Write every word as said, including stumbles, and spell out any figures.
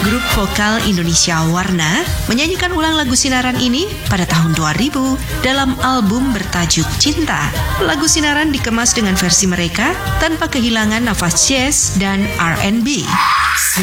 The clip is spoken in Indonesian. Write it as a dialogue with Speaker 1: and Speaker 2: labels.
Speaker 1: grup vokal Indonesia Warna menyanyikan ulang lagu Sinaran ini pada tahun dua ribu dalam album bertajuk Cinta. Lagu Sinaran dikemas dengan versi mereka tanpa kehilangan nafas jazz dan R and B.